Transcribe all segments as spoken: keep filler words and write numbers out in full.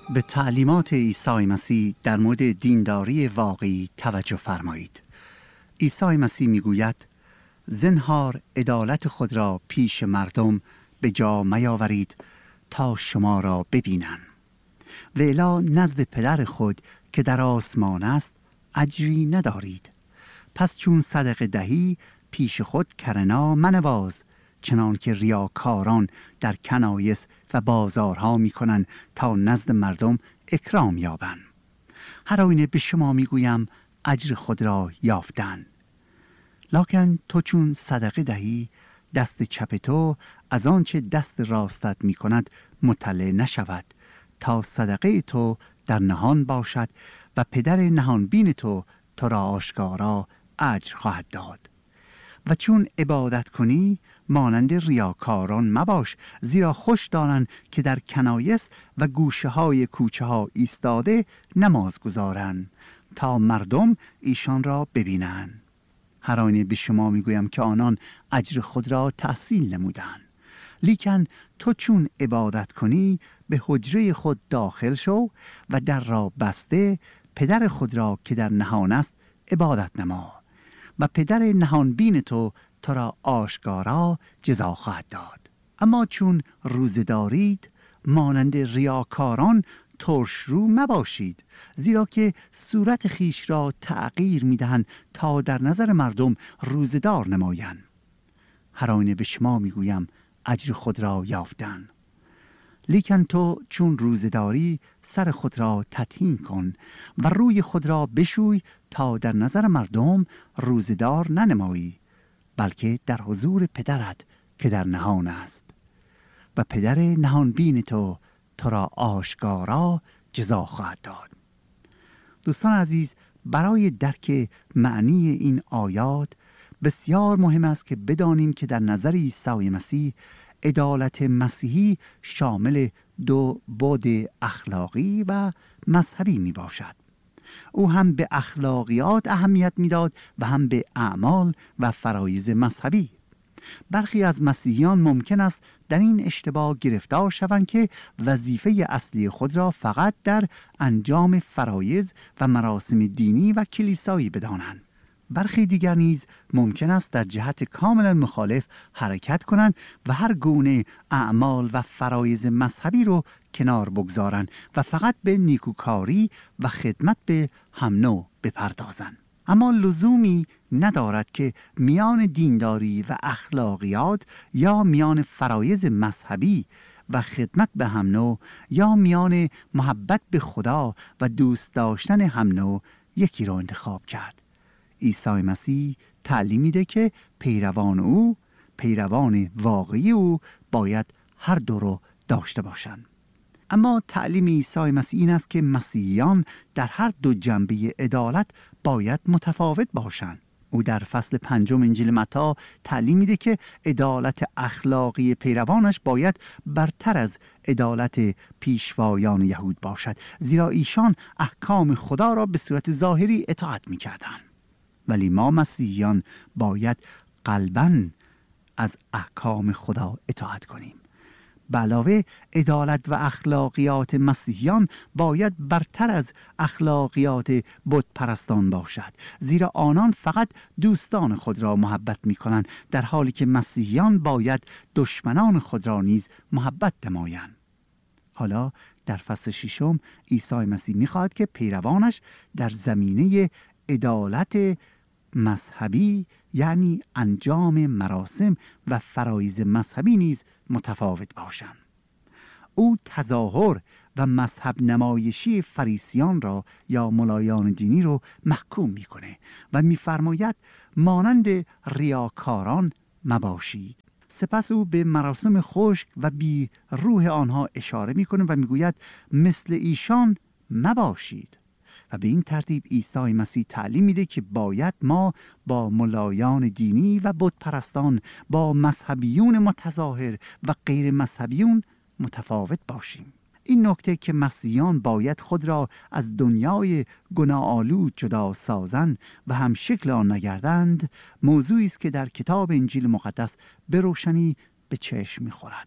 به تعلیمات عیسی مسیح در مورد دینداری واقعی توجه فرمایید. عیسی مسیح میگوید زنهار عدالت خود را پیش مردم به جا میاورید تا شما را ببینند و الی نزد پدر خود که در آسمان است اجری ندارید. پس چون صدقه دهی پیش خود کرنا منواز، چنان که ریاکاران در کنایس و بازارها میکنند تا نزد مردم اکرام یابند. هر آینه به شما میگویم اجر خود را یافتن. لکن تو چون صدقه دهی دست چپ تو از آنچه دست راستت میکند مطلع نشود، تا صدقه تو در نهان باشد و پدر نهان بین تو تو را آشکارا اجر خواهد داد. و چون عبادت کنی مانند ریاکاران مباش، زیرا خوش دارند که در کنایس و گوشه های کوچه ها ایستاده نماز گذارند تا مردم ایشان را ببینند. هر آینه به شما میگویم که آنان اجر خود را تحصیل نمودند. لیکن تو چون عبادت کنی به حجره خود داخل شو و در را بسته پدر خود را که در نهان است عبادت نما و پدر نهان بین تو تو را آشکارا جزا خواهد داد. اما چون روزه دارید مانند ریاکاران ترش رو مباشید، زیرا که صورت خیش را تغییر میدهند تا در نظر مردم روزه دار نمایند. هر آینه به شما میگویم اجر خود را یافتن. لیکن تو چون روزه داری سر خود را تطهین کن و روی خود را بشوی تا در نظر مردم روزه دار ننمایی، بلکه در حضور پدرت که در نهان است و پدر نهان بین تو تو را آشکارا جزا خواهد داد. دوستان عزیز، برای درک معنی این آیات بسیار مهم است که بدانیم که در نظر عیسی مسیح عدالت مسیحی شامل دو بعد اخلاقی و مذهبی می باشد. او هم به اخلاقیات اهمیت میداد و هم به اعمال و فرایض مذهبی. برخی از مسیحیان ممکن است در این اشتباه گرفتار شوند که وظیفه اصلی خود را فقط در انجام فرایض و مراسم دینی و کلیسایی بدانند. برخی دیگر نیز ممکن است در جهت کاملا مخالف حرکت کنند و هر گونه اعمال و فرایض مذهبی رو کنار بگذارند و فقط به نیکوکاری و خدمت به هم نوع بپردازند. اما لزومی ندارد که میان دینداری و اخلاقیات یا میان فرایض مذهبی و خدمت به هم نوع یا میان محبت به خدا و دوست داشتن هم نوع یکی را انتخاب کرد. عیسی مسیح تعلیم میده که پیروان او، پیروان واقعی او باید هر دو رو داشته باشند. اما تعلیم عیسی مسیح این است که مسیحیان در هر دو جنبه عدالت باید متفاوت باشند. او در فصل پنجم انجیل متی تعلیم میده که عدالت اخلاقی پیروانش باید برتر از عدالت پیشوایان یهود باشد، زیرا ایشان احکام خدا را به صورت ظاهری اطاعت میکردند. ولی ما مسیحیان باید قلباً از احکام خدا اطاعت کنیم. به علاوه عدالت و اخلاقیات مسیحیان باید برتر از اخلاقیات بت پرستان باشد، زیرا آنان فقط دوستان خود را محبت می کنند، در حالی که مسیحیان باید دشمنان خود را نیز محبت نمایند. حالا در فصل ششم عیسی مسیح می خواهد که پیروانش در زمینه عدالت مذهبی یعنی انجام مراسم و فرایض مذهبی نیز متفاوت باشند. او تظاهر و مذهب نمایشی فریسیان را یا ملایان دینی را محکوم میکنه و میفرماید مانند ریاکاران مباشید. سپس او به مراسم خشک و بی روح آنها اشاره میکنه و میگوید مثل ایشان مباشید. و به این ترتیب عیسی مسیح تعلیم میده که باید ما با ملایان دینی و بت پرستان، با مذهبیون متظاهر و غیر مذهبیون متفاوت باشیم. این نکته که مسیحیان باید خود را از دنیای گناه‌آلود جدا سازند و هم شکل آن نگردند، موضوعی است که در کتاب انجیل مقدس به روشنی به چشم می‌خورد.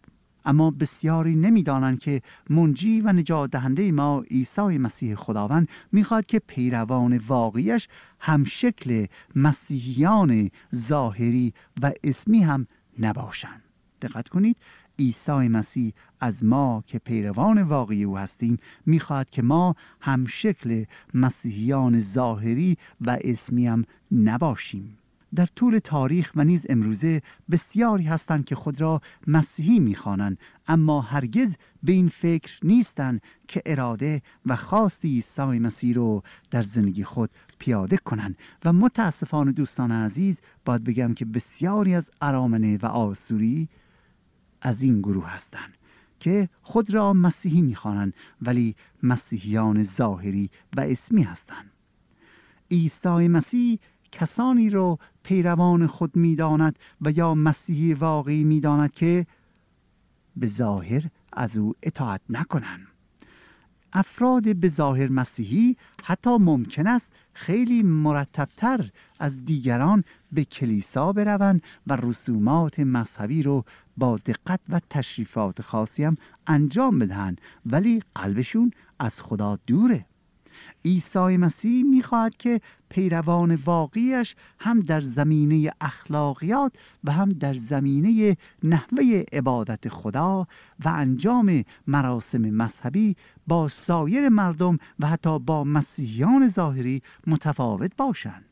اما بسیاری نمی‌دانند که منجی و نجات دهنده ما عیسی مسیح خداوند می‌خواد که پیروان واقعیش هم شکل مسیحیان ظاهری و اسمی هم نباشند. دقت کنید، عیسی مسیح از ما که پیروان واقعی او هستیم می‌خواد که ما هم شکل مسیحیان ظاهری و اسمی هم نباشیم. در طول تاریخ و نیز امروزه بسیاری هستند که خود را مسیحی می‌خوانند، اما هرگز به این فکر نیستند که اراده و خواست عیسی مسیح رو در زندگی خود پیاده کنند. و متاسفانه دوستان عزیز، باید بگم که بسیاری از ارامنه و آسوری از این گروه هستند که خود را مسیحی می‌خوانند ولی مسیحیان ظاهری و اسمی هستند. عیسی مسیح کسانی رو پیروان خود می‌داند و یا مسیحی واقعی می‌داند که به ظاهر از او اطاعت نکنند. افراد به ظاهر مسیحی حتی ممکن است خیلی مرتبتر از دیگران به کلیسا بروند و رسومات مذهبی رو با دقت و تشریفات خاصی هم انجام بدهند، ولی قلبشون از خدا دوره. عیسی مسیح میخواهد که پیروان واقعیش هم در زمینه اخلاقیات و هم در زمینه نحوه عبادت خدا و انجام مراسم مذهبی با سایر مردم و حتی با مسیحیان ظاهری متفاوت باشند.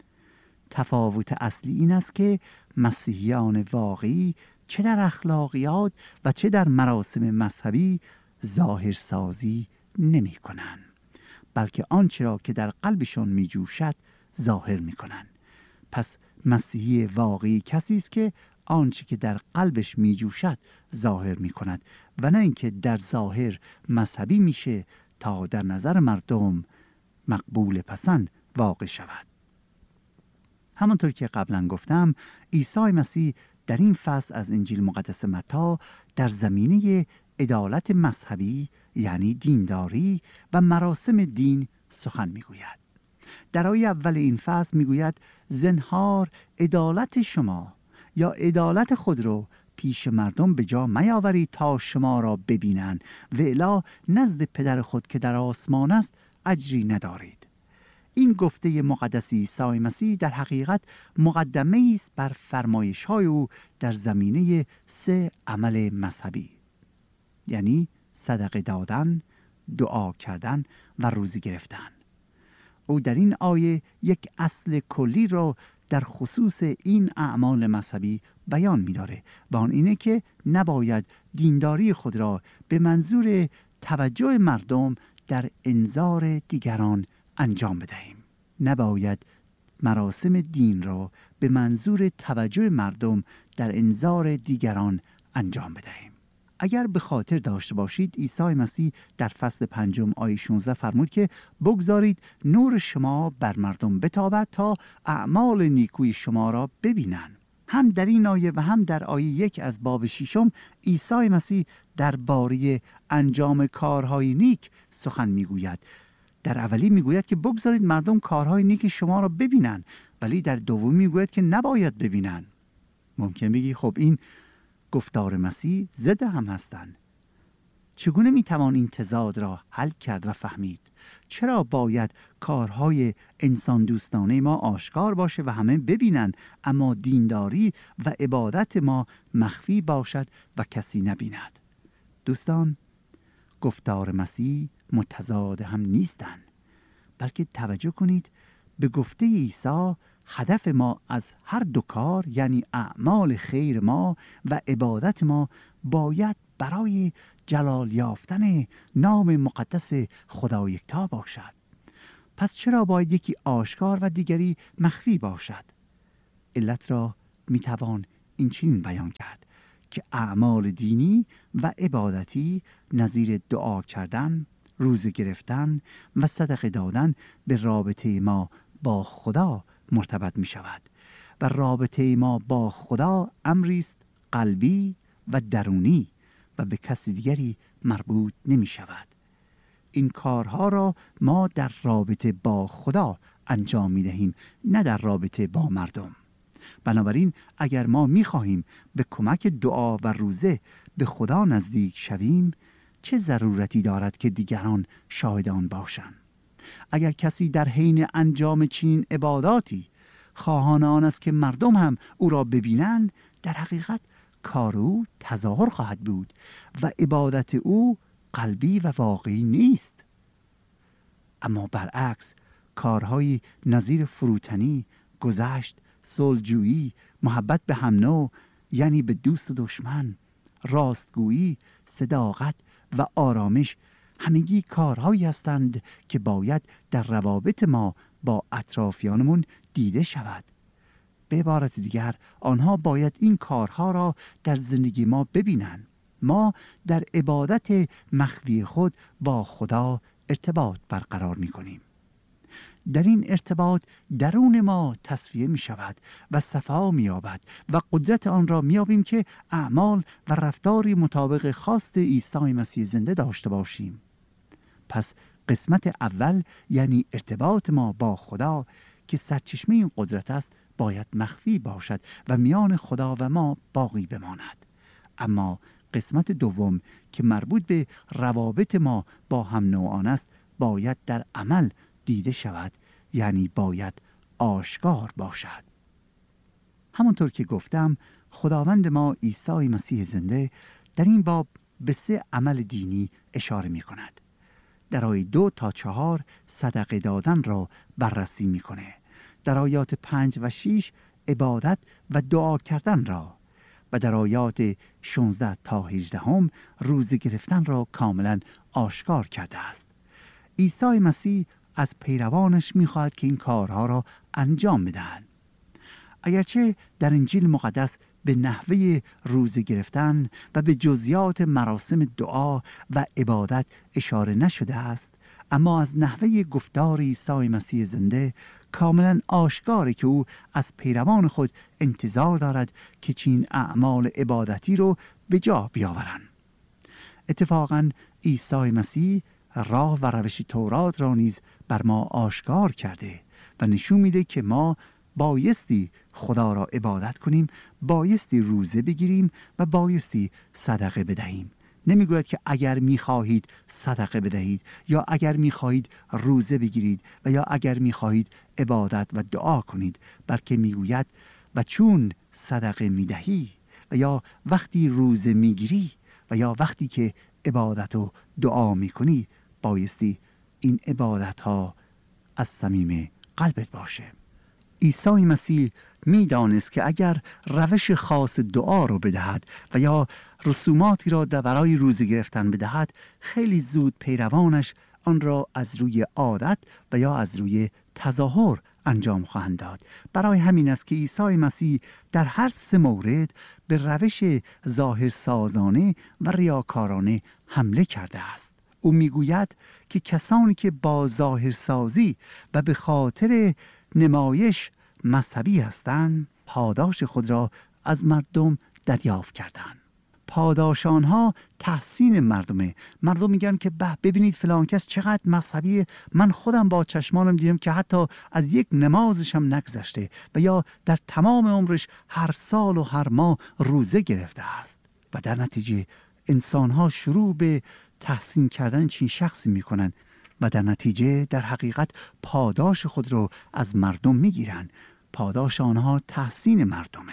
تفاوت اصلی این است که مسیحیان واقعی چه در اخلاقیات و چه در مراسم مذهبی ظاهرسازی نمی کنند، بلکه آنچه را که در قلبشان می جوشد ظاهر می کنند. پس مسیحی واقعی کسی است که آنچه که در قلبش می جوشد ظاهر می کند و نه اینکه در ظاهر مذهبی میشه تا در نظر مردم مقبول پسند واقع شود. همانطور که قبلا گفتم، عیسی مسیح در این فصل از انجیل مقدس متی در زمینه عدالت مذهبی یعنی دینداری و مراسم دین سخن میگوید. در آیه اول این فصل میگوید زنهار عدالت شما یا عدالت خود رو پیش مردم به جا میاورید تا شما را ببینند و الا نزد پدر خود که در آسمان است اجری ندارید. این گفته مقدس عیسی مسیح در حقیقت مقدمه است بر فرمایش‌های او در زمینه سه عمل مذهبی، یعنی صدقه دادن، دعا کردن و روزه گرفتن. او در این آیه یک اصل کلی را در خصوص این اعمال مذهبی بیان می‌داره و آن اینه که نباید دینداری خود را به منظور توجه مردم در انظار دیگران انجام بدهیم. نباید مراسم دین را به منظور توجه مردم در انظار دیگران انجام بدهیم. اگر به خاطر داشته باشید، عیسی مسیح در فصل پنجم آیه شانزده فرمود که بگذارید نور شما بر مردم بتابد تا اعمال نیکوی شما را ببینند. هم در این آیه و هم در آیه یک از باب ششم عیسی مسیح درباره انجام کارهای نیک سخن میگوید. در اولی میگوید که بگذارید مردم کارهای نیک شما را ببینند، ولی در دوم میگوید که نباید ببینند. ممکن بگی خب این گفتار مسیح ضد هم هستند. چگونه میتوان این تضاد را حل کرد و فهمید؟ چرا باید کارهای انسان دوستانه ما آشکار باشه و همه ببینند، اما دینداری و عبادت ما مخفی باشد و کسی نبیند؟ دوستان، گفتار مسیح متضاد هم نیستند، بلکه توجه کنید به گفته عیسی هدف ما از هر دو کار، یعنی اعمال خیر ما و عبادت ما، باید برای جلال یافتن نام مقدس خدا یکتا باشد. پس چرا باید یکی آشکار و دیگری مخفی باشد؟ علت را میتوان این چنین بیان کرد که اعمال دینی و عبادتی نظیر دعا کردن، روزه گرفتن و صدقه دادن به رابطه ما با خدا مرتبط می شود و رابطه ما با خدا امری است قلبی و درونی و به کسی دیگری مربوط نمی شود. این کارها را ما در رابطه با خدا انجام می دهیم، نه در رابطه با مردم. بنابراین اگر ما می خواهیم به کمک دعا و روزه به خدا نزدیک شویم چه ضرورتی دارد که دیگران شاهدان باشند؟ اگر کسی در حین انجام چنین عباداتی خواهان آن است که مردم هم او را ببینند، در حقیقت کار او تظاهر خواهد بود و عبادت او قلبی و واقعی نیست. اما برعکس کارهایی نظیر فروتنی، گذشت، صلح‌جویی، محبت به هم نوع، یعنی به دوست و دشمن، راستگویی، صداقت و آرامش، همگی کارهایی هستند که باید در روابط ما با اطرافیانمون دیده شود. به عبارت دیگر آنها باید این کارها را در زندگی ما ببینند. ما در عبادت مخفی خود با خدا ارتباط برقرار می کنیم. در این ارتباط درون ما تصفیه می شود و صفا می یابد و قدرت آن را می یابیم که اعمال و رفتاری مطابق خواست عیسی مسیح زنده داشته باشیم. پس قسمت اول یعنی ارتباط ما با خدا که سرچشمه این قدرت است باید مخفی باشد و میان خدا و ما باقی بماند. اما قسمت دوم که مربوط به روابط ما با هم نوعان است باید در عمل دیده شود، یعنی باید آشکار باشد. همونطور که گفتم خداوند ما عیسی مسیح زنده در این باب به سه عمل دینی اشاره می کند. در آیه دو تا چهار صدقه دادن را بررسی می کنه. در آیات پنج و شیش عبادت و دعا کردن را و در آیات شانزده تا هجده هم روزه گرفتن را کاملا آشکار کرده است. عیسی مسیح از پیروانش می‌خواهد که این کارها را انجام بدهند. اگرچه در انجیل مقدس به نحوه روزه گرفتن و به جزئیات مراسم دعا و عبادت اشاره نشده است، اما از نحوه گفتار عیسی مسیح زنده کاملا آشکاره که او از پیروان خود انتظار دارد که چنین اعمال عبادتی رو به جا بیاورند. اتفاقاً عیسی مسیح راه و روش تورات را نیز بر ما آشکار کرده و نشون میده که ما بایستی خدا را عبادت کنیم، بایستی روزه بگیریم و بایستی صدقه بدهیم. نمیگوید که اگر میخواهید صدقه بدهید یا اگر میخواهید روزه بگیرید و یا اگر میخواهید عبادت و دعا کنید، بلکه میگوید و چون صدقه میدهی و یا وقتی روزه میگیری و یا وقتی که عبادت و دعا میکنی بایستی این عبادت ها از صمیم قلبت باشه. عیسی مسیح میدانست که اگر روش خاص دعا رو بدهد و یا رسوماتی را در برای روزه گرفتن بدهد، خیلی زود پیروانش آن را از روی عادت و یا از روی تظاهر انجام خواهند داد. برای همین است که عیسی مسیح در هر سه مورد به روش ظاهرسازانه و ریاکارانه حمله کرده است. او میگوید که کسانی که با ظاهرسازی و به خاطر نمایش مذهبی هستند پاداش خود را از مردم دریافت کردند. پاداش آنها تحسین مردمه. مردم میگن که به ببینید فلان کس چقدر مذهبیه، من خودم با چشمانم دیدم که حتی از یک نمازش هم نگذشته و یا در تمام عمرش هر سال و هر ماه روزه گرفته است. و در نتیجه انسانها شروع به تحسین کردن چین شخصی میکنن و در نتیجه در حقیقت پاداش خود رو از مردم میگیرن. پاداش آنها تحسین مردمه.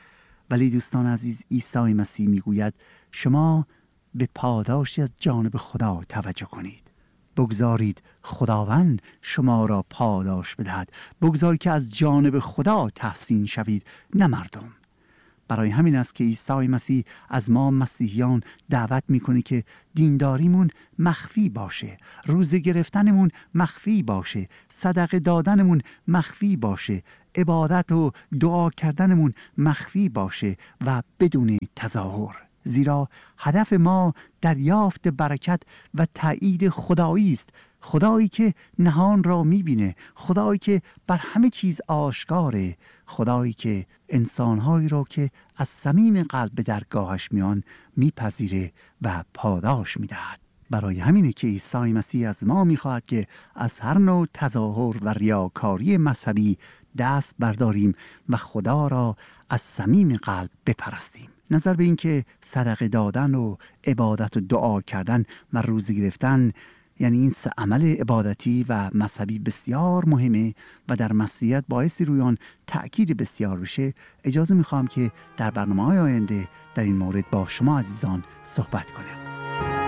ولی دوستان عزیز، عیسی مسیح میگوید شما به پاداشی از جانب خدا توجه کنید. بگذارید خداوند شما را پاداش بدهد. بگذارید که از جانب خدا تحسین شوید، نه مردم. برای همین است که عیسی مسیح از ما مسیحیان دعوت میکنه که دینداریمون مخفی باشه، روزه گرفتنمون مخفی باشه، صدقه دادنمون مخفی باشه، عبادت و دعا کردنمون مخفی باشه و بدون تظاهر. زیرا هدف ما دریافت برکت و تایید خدایی است، خدایی که نهان را میبینه، خدایی که بر همه چیز آشکاره، خدایی که انسانهایی را که از صمیم قلب به درگاهش میان میپذیره و پاداش میدهد. برای همینه که عیسی مسیح از ما میخواهد که از هر نوع تظاهر و ریاکاری مذهبی دست برداریم و خدا را از صمیم قلب بپرستیم. نظر به این که صدقه دادن و عبادت و دعا کردن و روزه گرفتن، یعنی این سه عمل عبادتی و مذهبی بسیار مهمه و در مسیحیت باعثی روی آن تأکید بسیار بشه، اجازه میخوام که در برنامه‌های آینده در این مورد با شما عزیزان صحبت کنم.